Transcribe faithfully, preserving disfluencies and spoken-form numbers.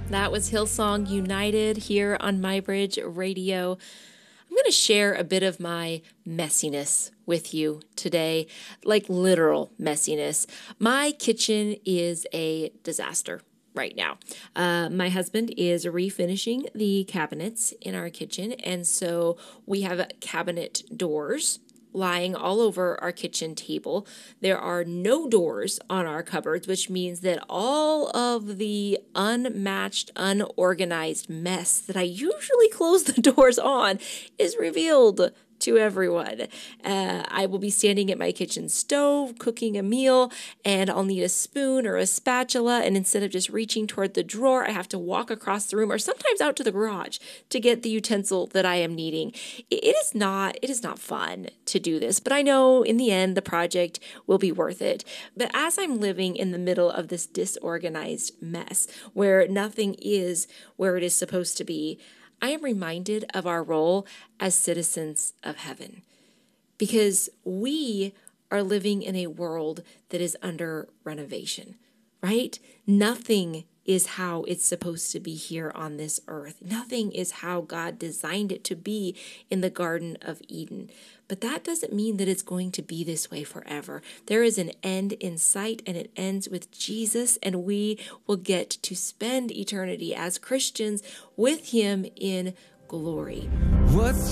That was Hillsong United here on MyBridge Radio. I'm going to share a bit of my messiness with you today, like literal messiness. My kitchen is a disaster right now. Uh, my husband is refinishing the cabinets in our kitchen, and so we have cabinet doors lying all over our kitchen table. There are no doors on our cupboards, which means that all of the unmatched, unorganized mess that I usually close the doors on is revealed to everyone. Uh, I will be standing at my kitchen stove cooking a meal, and I'll need a spoon or a spatula, and instead of just reaching toward the drawer, I have to walk across the room or sometimes out to the garage to get the utensil that I am needing. It, it is not it is not fun to do this, but I know in the end the project will be worth it. But as I'm living in the middle of this disorganized mess where nothing is where it is supposed to be, I am reminded of our role as citizens of heaven, because we are living in a world that is under renovation, right? Nothing is how it's supposed to be here on this earth. Nothing is how God designed it to be in the Garden of Eden. But that doesn't mean that it's going to be this way forever. There is an end in sight, and it ends with Jesus, and we will get to spend eternity as Christians with him in glory. What's